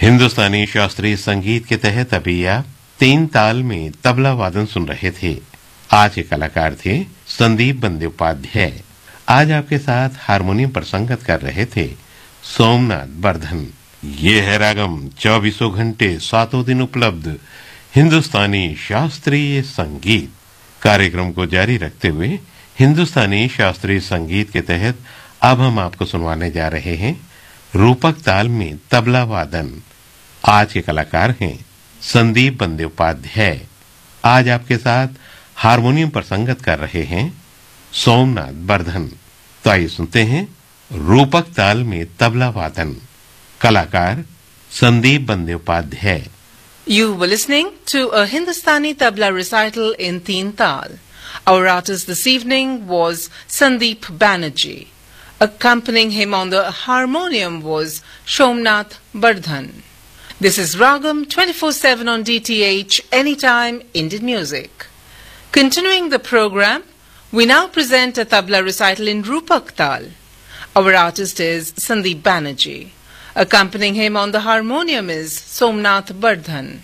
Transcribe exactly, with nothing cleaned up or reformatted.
हिंदुस्तानी शास्त्रीय संगीत के तहत अभी आप तीन ताल में तबला वादन सुन रहे थे। आज के कलाकार थे संदीप बंदोपाध्याय। आज आपके साथ हारमोनियम पर संगत कर रहे थे सोमनाथ बर्धन। ये है रागम, चौबीसों घंटे सातों दिन उपलब्ध हिंदुस्तानी शास्त्रीय संगीत। कार्यक्रम को जारी रखते हुए हिंदुस्तानी शास्त्रीय संगीत के तहत अब हम आपको सुनवाने जा रहे हैं रूपक ताल में तबला वादन। आज के कलाकार हैं संदीप बंदोपाध्याय। आज आपके साथ हारमोनियम पर संगत कर रहे हैं सोमनाथ बर्धन। तो आइए सुनते हैं रूपक ताल में तबला वादन। कलाकार Sandeep Bandyopadhyay. You were listening to a Hindustani tabla recital in Teen Tal. Our artist this evening was Sandeep Banerjee. Accompanying him on the harmonium was Somnath Bardhan. This is Ragam twenty-four seven on D T H, anytime Indian music. Continuing the program, we now present a tabla recital in Rupak Tal. Our artist is Sandeep Banerjee. Accompanying him on the harmonium is Somnath Bardhan.